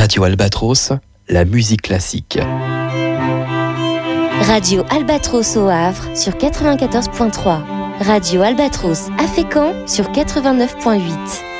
Radio Albatros, la musique classique. Radio Albatros au Havre sur 94.3. Radio Albatros à Fécamp sur 89.8.